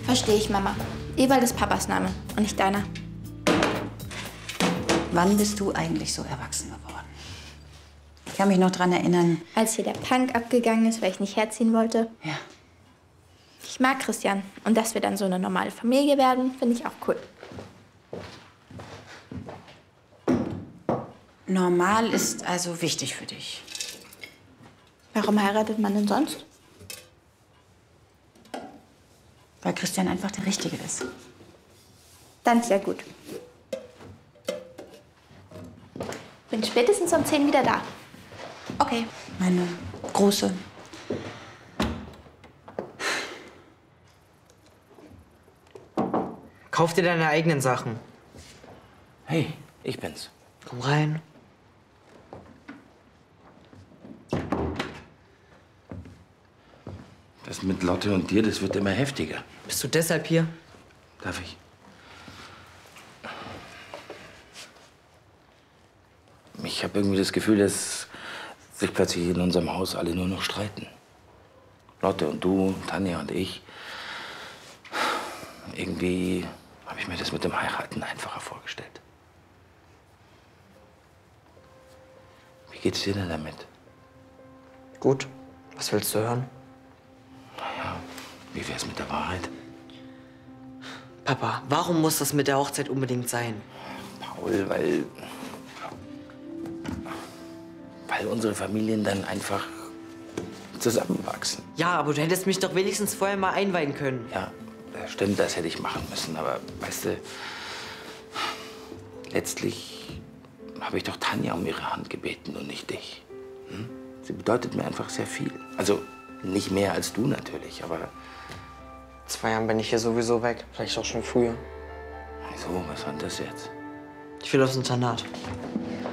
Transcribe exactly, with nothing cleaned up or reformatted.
Verstehe ich, Mama. Ewald ist Papas Name und nicht deiner. Wann bist du eigentlich so erwachsen geworden? Ich kann mich noch daran erinnern. Als hier der Punk abgegangen ist, weil ich nicht herziehen wollte. Ja. Ich mag Christian. Und dass wir dann so eine normale Familie werden, finde ich auch cool. Normal ist also wichtig für dich. Warum heiratet man denn sonst? Weil Christian einfach der Richtige ist. Dann ist ja gut. Bin spätestens um zehn wieder da. Okay. Meine Große. Kauf dir deine eigenen Sachen. Hey, ich bin's. Komm rein. Das mit Lotte und dir, das wird immer heftiger. Bist du deshalb hier? Darf ich? Ich habe irgendwie das Gefühl, dass sich plötzlich in unserem Haus alle nur noch streiten. Lotte und du, Tanja und ich. Irgendwie habe ich mir das mit dem Heiraten einfacher vorgestellt. Wie geht's dir denn damit? Gut. Was willst du hören? Naja, wie wär's mit der Wahrheit? Papa, warum muss das mit der Hochzeit unbedingt sein? Paul, weil... Weil unsere Familien dann einfach zusammenwachsen. Ja, aber du hättest mich doch wenigstens vorher mal einweihen können. Ja, das stimmt, das hätte ich machen müssen. Aber weißt du, letztlich habe ich doch Tanja um ihre Hand gebeten und nicht dich. Hm? Sie bedeutet mir einfach sehr viel. Also nicht mehr als du natürlich, aber... Zwei Jahren bin ich hier sowieso weg. Vielleicht auch schon früher. Wieso, was war denn das jetzt? Ich will aufs Internat.